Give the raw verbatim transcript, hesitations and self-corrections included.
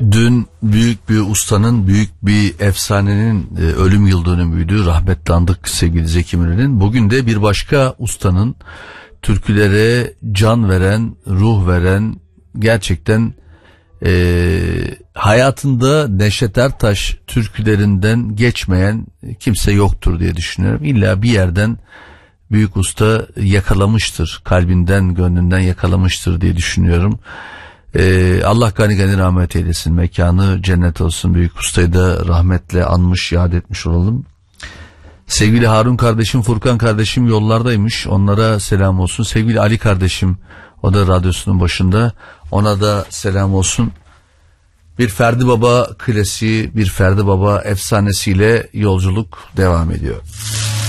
Dün büyük bir ustanın, büyük bir efsanenin e, ölüm yıl dönümüydü. Rahmetli andık sevgili Zeki Müren'in. Bugün de bir başka ustanın, türkülere can veren, ruh veren, gerçekten e, hayatında Neşet Ertaş türkülerinden geçmeyen kimse yoktur diye düşünüyorum. İlla bir yerden büyük usta yakalamıştır, kalbinden, gönlünden yakalamıştır diye düşünüyorum. Ee, Allah gani gani rahmet eylesin, mekanı cennet olsun. Büyük ustayı da rahmetle anmış, yad etmiş olalım. Sevgili Harun kardeşim, Furkan kardeşim yollardaymış, onlara selam olsun. Sevgili Ali kardeşim, o da radyosunun başında, ona da selam olsun. Bir Ferdi Baba klasiği, bir Ferdi Baba efsanesiyle yolculuk devam ediyor.